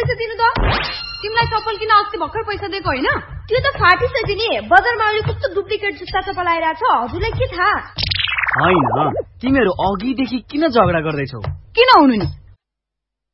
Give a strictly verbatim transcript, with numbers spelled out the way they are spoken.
पैसा दिनु त। तिमीलाई चप्पल किन अस्ति भर्खर पैसा दिएको हैन? त्यो त फाटिसक्यो नि। बजारमा अहिले कस्तो डुप्लिकेट जुत्ता चप्पल आइरहेछ, हजुरलाई के थाहा? हैन, तिमीहरु अघिदेखि किन झगडा गर्दैछौ? किन हुनु नि?